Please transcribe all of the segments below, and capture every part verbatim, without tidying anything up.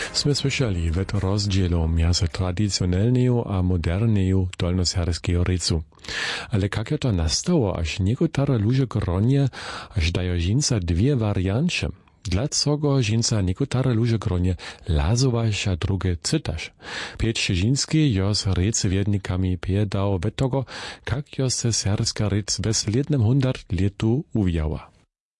Sme słyszeli wet rozdzielu między tradycjonalną a moderną dolnoserską ryczą. Ale jak to nastało, aż niektóre ludzie gronie, aż dają żinca dwie warianty. Dlaczego żinca niektóre ludzie gronie lazowaś, a drugie cytasz? Pięć żinski jos rycewiednikami piedał we tego, jak jos se serska ryc bez jednym hundert letu uwijała.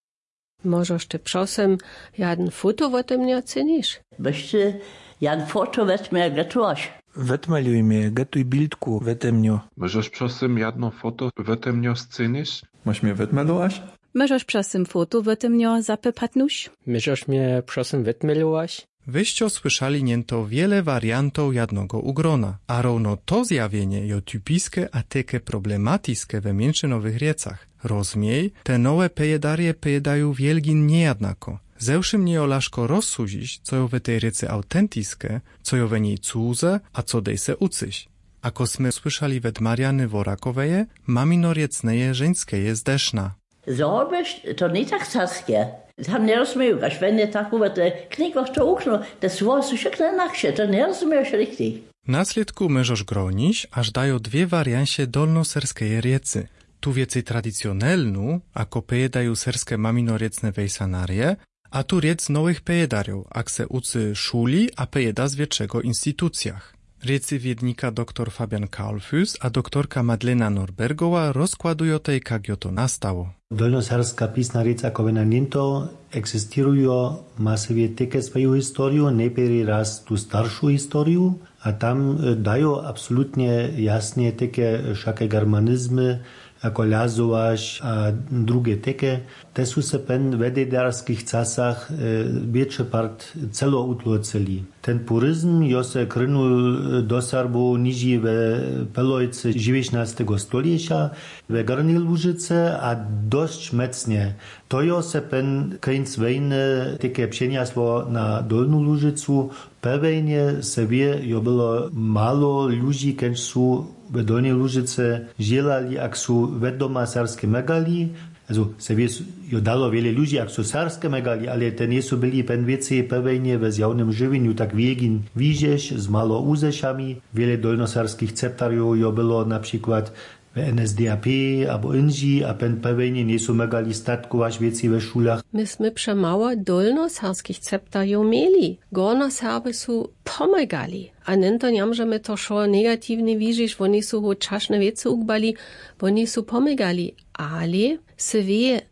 Możesz ty czasem jeden foto o tym nie cenisz? Byście jeden foto weźmie gotujesz. Wetmaluj mnie, gotuj bildku wetemnio. Możesz czasem jedno foto wetemnio scenisz? Możesz mnie wetmalować? Możesz czasem foto wetemnio zapypatnuś? Możesz mnie czasem wetmalować? Wyście słyszeli niento wiele wariantów jednego ugrona, a równo to zjawienie jo typiskie a takie problematiskie we mięszynowych riecach. Rozmiej, te nowe pejedarie pejedają wielgin niejednako. Zewszy mnie olaszko rozsudzić, co jo we tej riece autentyskie, co jo we niej cudze, a co dej se ucyś. Ako sme słyszeli wed Mariany Worakoweje, mamino riecneje żeńskeje zdeszna. Zorbisch, to nie tak sarskie. Tam nie rozumieją, aż wenn nie tak über te knikach to ukno, das war so szykne naksze, to nie rozumiesz richtig. Naslідku możesz gronić, aż dają dwie wariancie dolnoserskeje riecy. Tu więcej tradycjonalną, ako pejedają serskie maminoriecne wejsanarie, a tu riec nowych pejedariów, ak se ucy szuli, a pejeda z wieczego instytucjach. Riecy wiednika doktor Fabian Kaulfus a doktorka Madlena Norbergowa rozkładują tej, jak jo to nastało. Dolnoserska pisna riec ako venaniento existirują masowie tykę swoją historię, najpierw raz tu starszą historię, a tam dają absolutnie jasnie tykę wszakie germanizmy, jako lazovaš a druge teke, te su se pen vededarských casach e, větše part celo utloceli. Ten purizm jo se krynul do Sarbu niži ve pelojce dziewiętnastego stoljeća, ve Gornjej Lužice a dość mecnie. To jo se pen kejnc vejne teke přeniaslo na Dolnu Lužicu, pewejnie se wie, jo bylo malo ľudí, kenč su v Dolnej Lužice želali, ak su vedoma serskie megali, also se wie, jo dalo wiele ludzi, ak su serskie megali, ale te nie su byli pen wiece pewejnie ve zjavnym żywieniu, tak wiegin widzieć z malo uzeszami. Wiele dolnoserskich ceptariów jo było na przykład w N S D A P albo inži, a pen pewejnie nie su megali statkować wieci we szulach. Myśmy przemało dolnoserskich ceptariów mieli. Gornoserby su pomagali. A nento nie możemy to szło negatywnie widzieć, oni su ho czasne wiece ugbali, oni su pomagali. Ale se wie,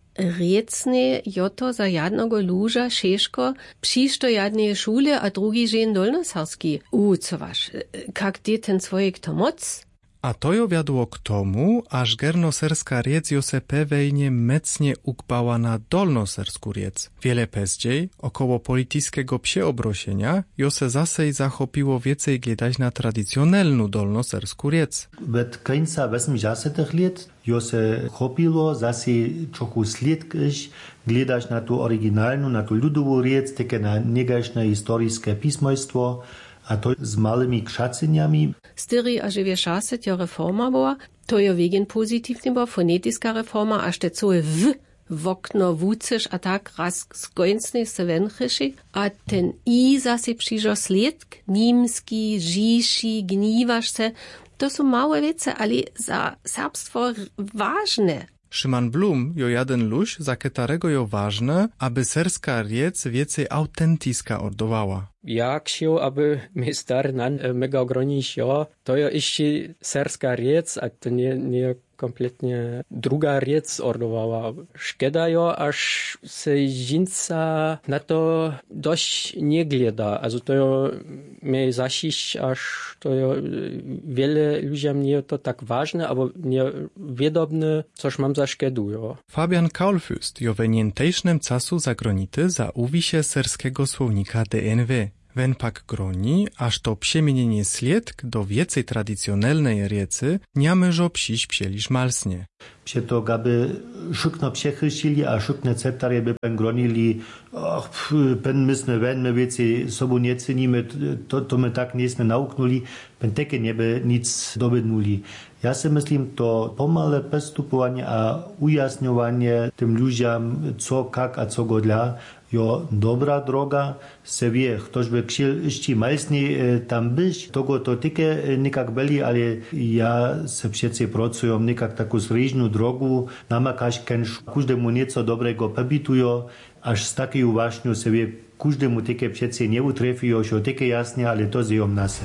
riecne joto za jednego luža šeško přišto jedne šule, a drugi žen dolnoserski ucovaš. Kak ty ten svojek to moc? A to jo wiadło k tomu, aż gernoserska riec jo se pewejnie mecnie ukbała na dolnosersku riec. Wiele pezdziej, około polityskiego psieobrosienia, jo se zasej zachopiło więcej gledać na tradycjonalną dolnosersku riec. Wet końca osemdziesiątych lat jo se chopilo zasej trochu sliedkiś gledać na tu oryginalną, na tu ludową riec, takie na negaczne historiskie pismojstwo, a to z małymi krzacyniami. Styri a dziewięćdziesiąt jo reforma była, to jo wegen pozytywnie była, fonetiska reforma, aż te całe w w okno wucysz, a tak raz skończny se węchyszy, a ten i zase przyjrzał sledk, nimski, žiši, gniwasz se, to są małe wiece, ale za serbstwo ważne. Szyman Blum jo jeden luź, za ketarego jo ważne, aby serska riec więcej autentyska ordowała. Jak się, aby my star nan mega ogronić, jo, to jo jeszcze serska riec, a to nie, nie kompletnie druga riec ordowała. Szkoda jo, aż se żinca na to dość nie gleda. Also to jo mnie zasić, aż to jo wiele ludziom nie to tak ważne, albo nie wiadomne, coś mam za szkodu, jo. Fabian Kaulfust jo we nientejsznym casu zagronity za uwisie serskiego słownika D N W. Wen pak groni, aż to przemienienie sliedk do więcej tradycjonalnej riecy nie myżo psić psieliż malsnie. Psie to gaby szukno przechyścili, a szukne ceptarie by pen gronili, och, pen mysmy wen, my wiecie, sobu nie cenimy, to, to my tak nie sme nauknuli, pen teke nie by nic dobydnuli. Ja si myslím, to pomale postupovanie a ujasňovanie tým ľuďom, co, kak a co godľa, jo dobra droga, se wie, ktoś by chciał jeszcze malsniej tam być, tego to tyke nikak byli, ale ja se przecież pracuję nikak taką zryżną drogu, namakaś kęż, każdemu nieco dobrego pobitują, aż z takiej uważnią se wie, każdemu tyke przecież nie utrefiją, że tyke jasnie, ale to zjom nase.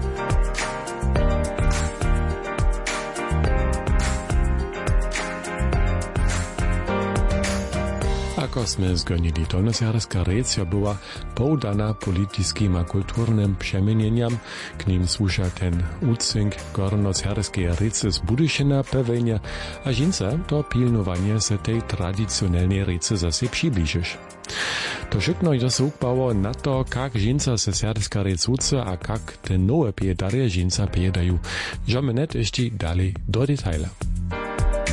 Ako sme zgonili, dolnosjareska rec była poudana politiskim a kulturnym przemienieniam, k nim słusza ten ucynk gornosjareskiej recy z Budyšina pewenia, a žinca to pilnowanie se tej tradycjonalnej recy zase przybliżysz. To wszystko jest ukbało na to, jak žinca se serska rec uce, a jak te nowe piedarie žinca piedają. Żamy net jeszcze dalej do detailu.